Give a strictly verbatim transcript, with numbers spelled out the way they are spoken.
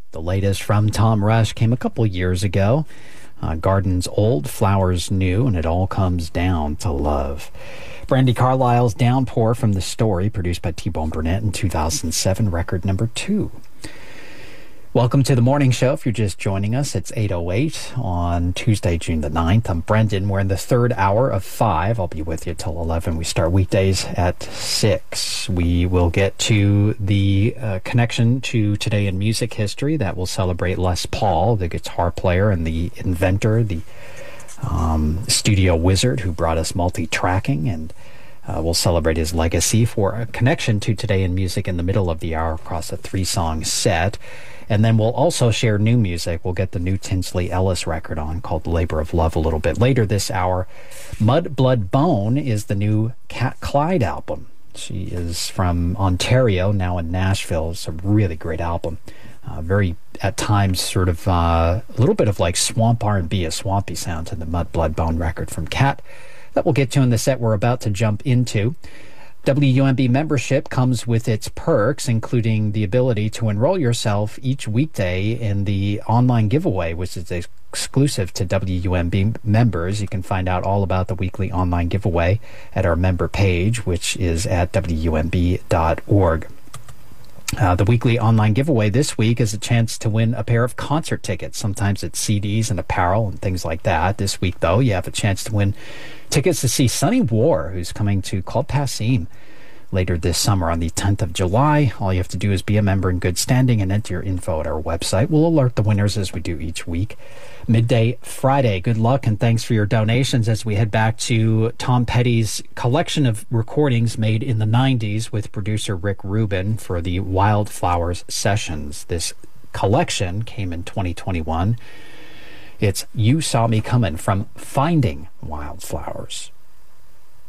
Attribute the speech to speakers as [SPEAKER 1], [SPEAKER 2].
[SPEAKER 1] The latest from Tom Rush came a couple years ago. Uh, Gardens Old, Flowers New, and It All Comes Down to Love. Brandi Carlile's Downpour from The Story, produced by T-Bone Burnett in two thousand seven, record number two. Welcome to the morning show. If you're just joining us, it's eight oh eight on Tuesday, June the ninth. I'm Brendan. We're in the third hour of five. I'll be with you till eleven. We start weekdays at six. We will get to the uh, connection to Today in Music History. That will celebrate Les Paul, the guitar player and the inventor, the um, studio wizard who brought us multi-tracking, and Uh, we'll celebrate his legacy for a connection to Today in Music in the middle of the hour across a three-song set. And then we'll also share new music. We'll get the new Tinsley Ellis record on called Labor of Love a little bit later this hour. Mud, Blood, Bone is the new Cat Clyde album. She is from Ontario, now in Nashville. It's a really great album. Uh, very, at times, sort of uh, a little bit of like swamp R and B, a swampy sound to the Mud, Blood, Bone record from Cat. That we'll get to in the set we're about to jump into. W U M B membership comes with its perks, including the ability to enroll yourself each weekday in the online giveaway, which is exclusive to W U M B members. You can find out all about the weekly online giveaway at our member page, which is at W U M B dot org. Uh, the weekly online giveaway this week is a chance to win a pair of concert tickets. Sometimes it's C Ds and apparel and things like that. This week, though, you have a chance to win tickets to see Sunny War, who's coming to Club Passim later this summer on the tenth of July. All you have to do is be a member in good standing and enter your info at our website. We'll alert the winners as we do each week. Midday Friday. Good luck and thanks for your donations as we head back to Tom Petty's collection of recordings made in the nineties with producer Rick Rubin for the Wildflowers Sessions. This collection came in twenty twenty-one. It's You Saw Me Coming from Finding Wildflowers.